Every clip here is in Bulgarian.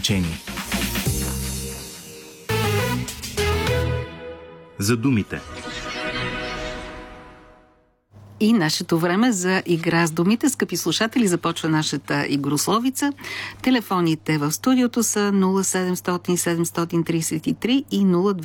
значение. За думите. И нашето време за игра с думите. Скъпи слушатели, започва нашата игрословица. Телефоните в студиото са 0700 733 и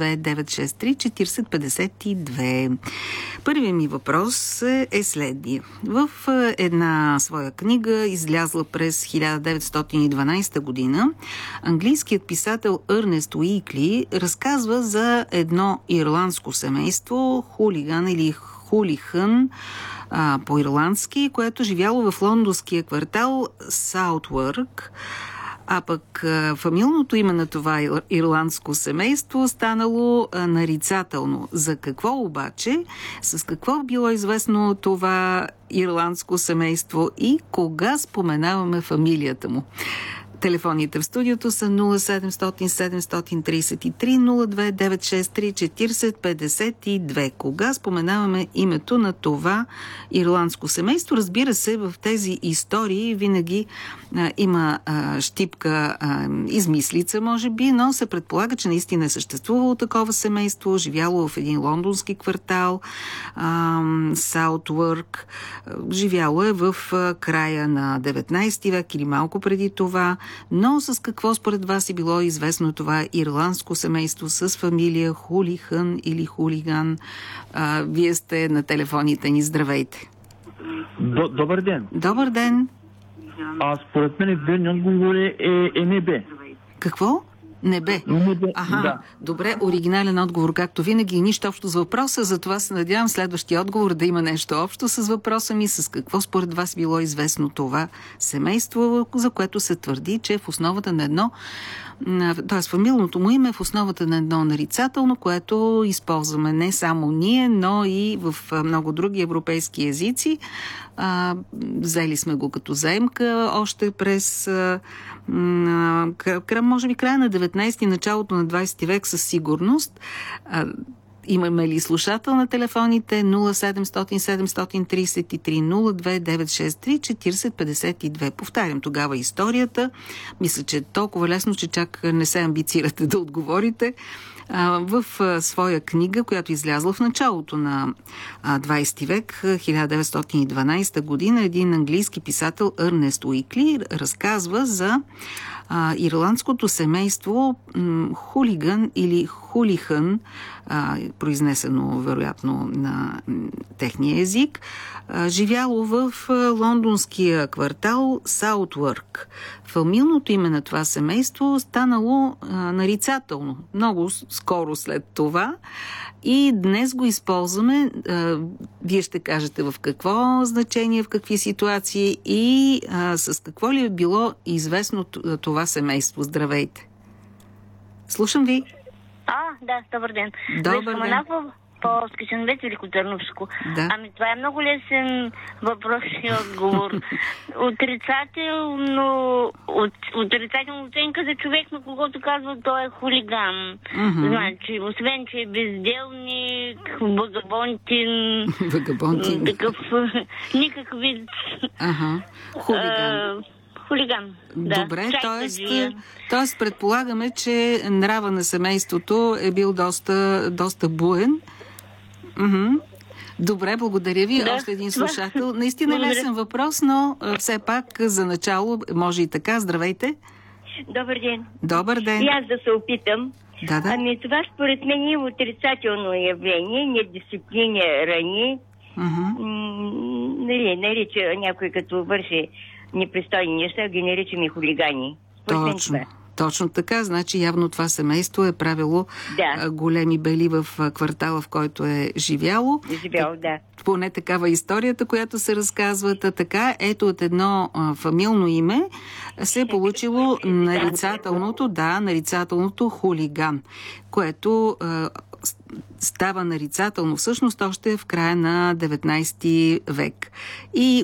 02963 4052. Първият ми въпрос е следния. В една своя книга, излязла през 1912 година, английският писател Ернест Уикли разказва за едно ирландско семейство, хулиган или хулихън по-ирландски, което живяло в лондонския квартал Саутворк, а пък фамилното име на това ирландско семейство станало нарицателно. За какво обаче? С какво било известно това ирландско семейство и кога споменаваме фамилията му? Телефоните в студиото са 0700 733 02963 4052. Кога споменаваме името на това ирландско семейство? Разбира се, в тези истории винаги има щипка измислица, може би, но се предполага, че наистина е съществувало такова семейство, живяло в един лондонски квартал, Саутворк. Живяло е в края на 19 век или малко преди това. Но с какво според вас е било известно това ирландско семейство с фамилия Хулихън или Хулиган? Вие сте на телефоните ни. Здравейте! Добър ден! Добър ден! Според мен верният отговор е небе. Какво? Небе. Аха, да. Добре, оригинален отговор, както винаги, нищо общо с въпроса, затова се надявам следващия отговор да има нещо общо с въпроса ми, с какво според вас било известно това семейство, за което се твърди, че е в основата на едно, т.е. фамилното му име е в основата на едно нарицателно, което използваме не само ние, но и в много други европейски езици. Взели сме го като заемка още през може би края на 19-ти, началото на 20 век със сигурност. Имаме ли слушател на телефоните 0700 733 02963 4052. Повтарям тогава историята. Мисля, че е толкова лесно, че чак не се амбицирате да отговорите. В своя книга, която излязла в началото на 20 век, 1912 година, един английски писател Ернест Уикли разказва за ирландското семейство Хулиган или Хулихън, произнесено вероятно на техния език, живяло в лондонския квартал Саутворк. Фамилното име на това семейство станало нарицателно много скоро след това и днес го използваме. Вие ще кажете в какво значение, в какви ситуации и с какво ли е било известно това семейство. Здравейте! Слушам ви. Да, добър ден. Добър ден. Полски Сенвет, Великотърновско. Да. Това е много лесен въпрос и отговор. Отрицателна оценка за човек, на когото казва, той е хулиган. Значи, освен, че е безделник, вагабонтин, такъв никакъв вид. Хулиган. Добре, т.е. предполагаме, че нрава на семейството е бил доста буен. Добре, благодаря ви. Още един слушател. Наистина лесен въпрос, но все пак за начало може и така. Здравейте. Добър ден. Добър ден. И аз да се опитам. Да. Това според мен е отрицателно явление, недисциплинирани. Нарича някой като върши непристойни неща, ги наричаме хулигани. Точно така. Значи явно това семейство е правило големи бели в квартала, в който е живяло. Поне такава историята, която се разказва. Така, ето от едно фамилно име се е получило нарицателното хулиган, което става нарицателно всъщност още в края на 19 век. И